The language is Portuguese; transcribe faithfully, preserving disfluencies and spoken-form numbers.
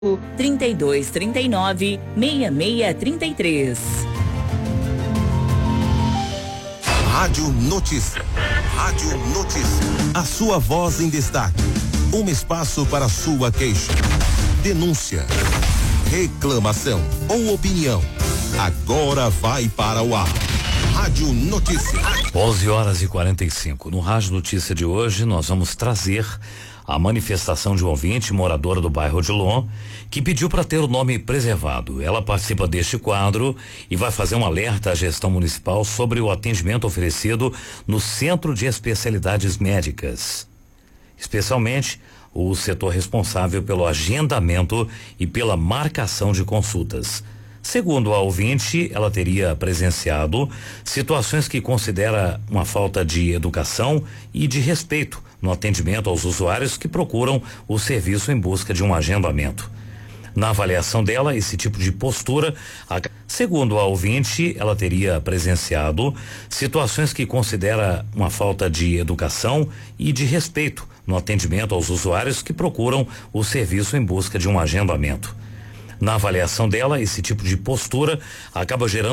trinta e dois, trinta e nove, sessenta e seis, trinta e três. Rádio Notícia. Rádio Notícia. A sua voz em destaque. Um espaço para sua queixa, denúncia, reclamação ou opinião. Agora vai para o ar. Rádio Notícia. onze horas e quarenta e cinco. No Rádio Notícia de hoje, nós vamos trazer a manifestação de um ouvinte, moradora do bairro Odilon, que pediu para ter o nome preservado. Ela participa deste quadro e vai fazer um alerta à gestão municipal sobre o atendimento oferecido no Centro de Especialidades Médicas, especialmente o setor responsável pelo agendamento e pela marcação de consultas. Segundo a ouvinte, ela teria presenciado situações que considera uma falta de educação e de respeito no atendimento aos usuários que procuram o serviço em busca de um agendamento. Na avaliação dela, esse tipo de postura, segundo a ouvinte, ela teria presenciado situações que considera uma falta de educação e de respeito no atendimento aos usuários que procuram o serviço em busca de um agendamento. Na avaliação dela, esse tipo de postura acaba gerando